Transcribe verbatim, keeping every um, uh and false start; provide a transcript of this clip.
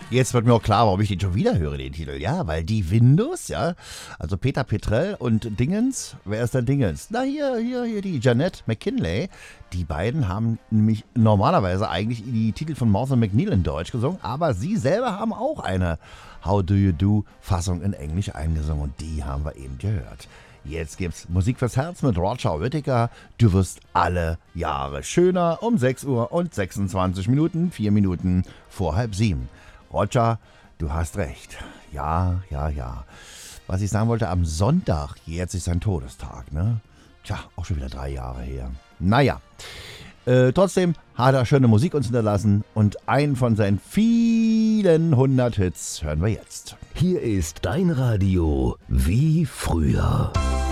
Jetzt wird mir auch klar, warum ich den schon wieder höre, den Titel. Ja, weil die Windows, ja, also Peter Petrell und Dingens, wer ist denn Dingens? Na hier, hier, hier, die Jeanette McKinley. Die beiden haben nämlich normalerweise eigentlich die Titel von Martha McNeil in Deutsch gesungen, aber sie selber haben auch eine How Do You Do Fassung in Englisch eingesungen und die haben wir eben gehört. Jetzt gibt's Musik fürs Herz mit Roger Whittaker. Du wirst alle Jahre schöner um sechs Uhr und sechsundzwanzig Minuten, vier Minuten vor halb sieben. Roger, du hast recht. Ja, ja, ja. Was ich sagen wollte, am Sonntag jährt sich sein Todestag, ne? Tja, auch schon wieder drei Jahre her. Naja, äh, trotzdem hat er schöne Musik uns hinterlassen und einen von seinen vielen hundert Hits hören wir jetzt. Hier ist dein Radio wie früher.